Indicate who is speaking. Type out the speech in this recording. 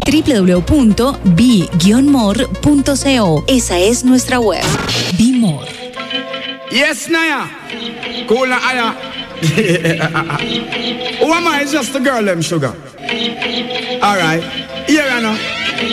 Speaker 1: www.be-more.co. Esa es nuestra web. Be More.
Speaker 2: Yes, Naya. Cool, Aya. Who am I? It's just a girl, them sugar. All right. Here I know.